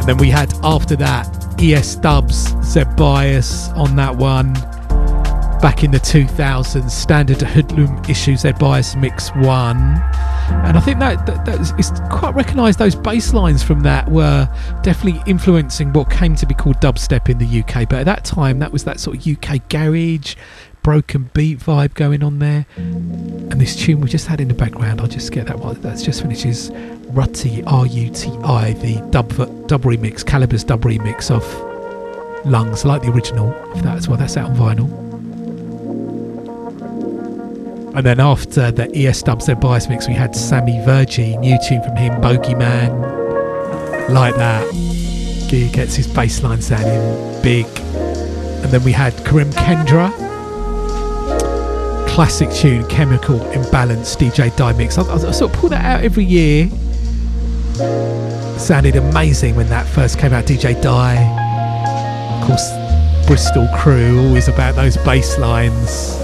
And then we had, after that, ES Dubs, Zeb Bias on that one. Back in the 2000s, Standard Hoodlum issue, Zeb Bias Mix 1. And I think it's quite recognised, those bass lines from that were definitely influencing what came to be called dubstep in the UK. But at that time, that was that sort of UK garage, broken beat vibe going on there. And this tune we just had in the background, I'll just get that one, that's just finished, is Ruti, R-U-T-I, the dub remix, Caliber's dub remix of Lungs. I like the original of that as well, that's out on vinyl. And then after the ES Dubs Zeb Bias mix, we had Sammy Virgie, new tune from him, Bogeyman, like that. He gets his bass line sounding big. And then we had Karim Kendra, classic tune, Chemical Imbalance, DJ Die mix. I sort of pull that out every year. Sounded amazing when that first came out, DJ Die. Of course, Bristol crew, always about those bass lines.